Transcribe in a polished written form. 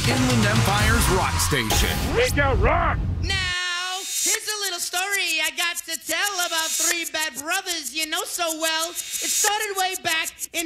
Inland Empire's rock station. Reach out, rock! Now, here's a little story I got to tell about three bad brothers you know so well. It started way back in